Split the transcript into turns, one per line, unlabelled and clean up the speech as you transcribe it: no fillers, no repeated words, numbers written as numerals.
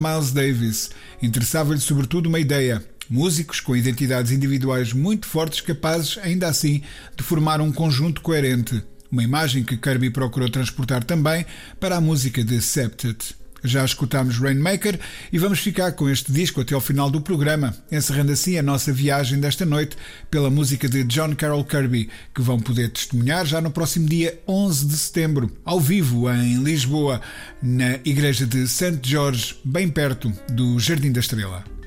Miles Davis. Interessava-lhe sobretudo uma ideia: músicos com identidades individuais muito fortes, capazes, ainda assim, de formar um conjunto coerente. Uma imagem que Kirby procurou transportar também para a música de Septet. Já escutámos Rainmaker e vamos ficar com este disco até ao final do programa, encerrando assim a nossa viagem desta noite pela música de John Carroll Kirby, que vão poder testemunhar já no próximo dia 11 de setembro, ao vivo em Lisboa, na igreja de St. George, bem perto do Jardim da Estrela.